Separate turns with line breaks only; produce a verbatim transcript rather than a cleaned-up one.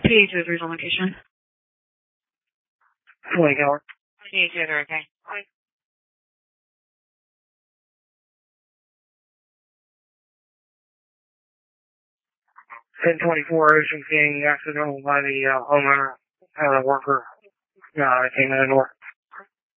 P A two oh three's on location.
twenty Keller.
P A two oh three, okay.
ten twenty-four Ocean King, accidental by the uh, homeowner, uh, worker, uh, came in the north.